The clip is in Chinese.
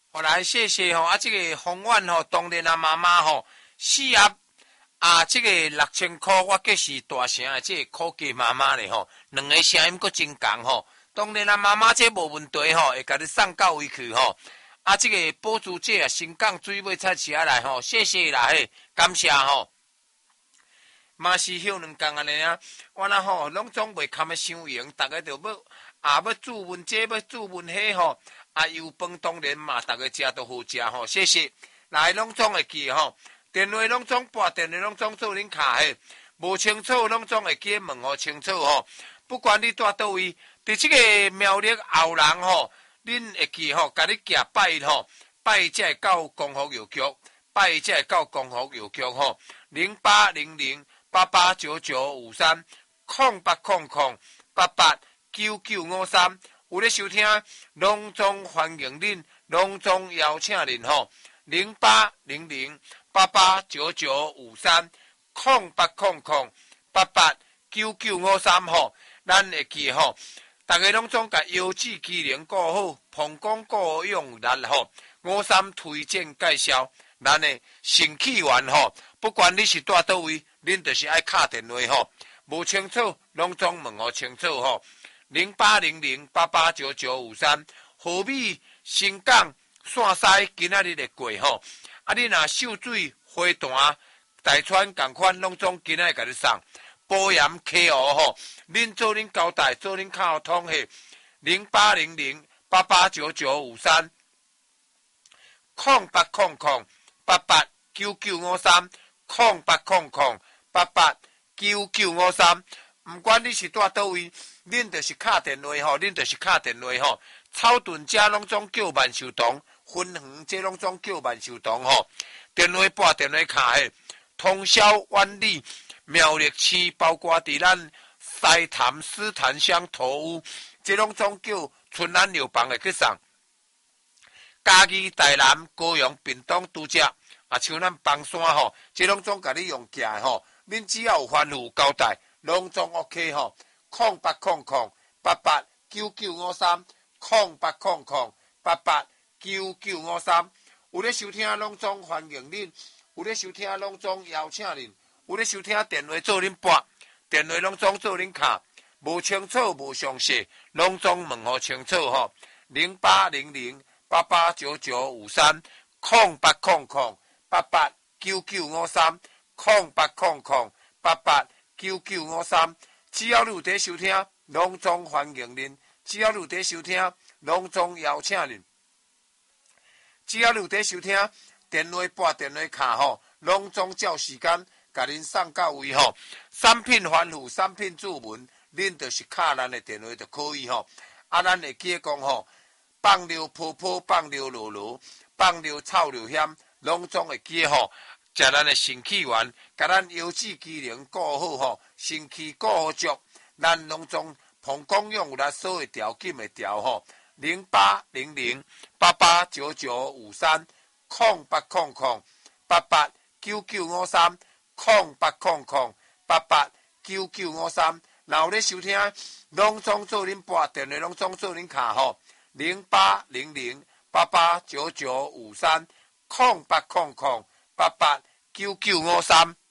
好来，谢谢吼这个宏远吼，当然妈妈吼，四叶这个6000块，我计是大声的这个科技妈妈咧吼，两个声音佫真共吼。当然妈妈这无问题吼，会甲你送到位去吼。这个补助这新港水尾菜市来吼，谢谢啦嘿，感谢吼。嘛是休2工安尼啊，我那吼拢总袂堪的伤闲，大家就要煮焖这要煮焖迄吼。油饭当然嘛，大家食都好食吼，谢谢。来，拢总会记吼，电话拢总拨，电话拢总做恁卡嘿，无清楚拢总会记问吼清楚吼。不管你住倒位，伫即个苗栗后人吼，恁会记吼，甲你行拜吼，拜才会到公福邮局，拜才会到公福邮局吼，08008899530800889953。有咧收听，隆重欢迎恁，隆重邀请恁吼，08008899530800889953吼，咱会记吼，大家拢总甲腰子机能顾好，膀胱顾好用力吼，53推荐介绍，咱的肾气丸吼，不管你是住倒位，恁就是爱敲电话吼，无清楚拢总问我清楚吼。0800889953，河美新港线西今仔日会过吼，你若秀水花坛大川共款拢总今仔会甲你送，保盐 KO 吼，恁做恁交代，做恁卡通嘿，08008899530800889953。毋管你是住倒位，恁就是敲电话吼，恁就是敲电话吼。草屯遮拢总叫万寿堂，分园这拢总叫万寿堂吼。电话拨，电话敲嘿，通宵万里苗栗市，包括伫咱西潭、斯潭乡头屋，这拢总叫春安药房会去送。嘉义、台南、高雄、屏东拄遮，像咱邦山吼，这拢总甲你用寄吼。恁只要有吩咐交代。拢总 OK 吼，0800889953，0800889953，有咧收听拢总欢迎恁，有咧收听拢总邀请恁，有咧收听电话做恁拨，电话拢总做恁卡，无清楚无详细，拢总问好清楚吼，0800889953，0800889953，只要你有在收听，拢总欢迎恁；只要你有在收听，拢总邀请恁；只要你有在收听，电话拨电话卡吼，拢总照时间甲恁送到位吼。产品吩咐、产品注文，恁就是敲咱的电话就可以吼。咱会记讲吼，放流泡泡、放流螺螺、放流臭流险，拢总会记吼。食咱的肾气丸，甲咱腰子机能顾好吼，肾气顾好足，咱拢总膀胱用力所会调紧会调吼。0800889953，0800889953，若有咧收听，拢总做恁拨电话，拢总做恁卡吼。0800889953，0800889953。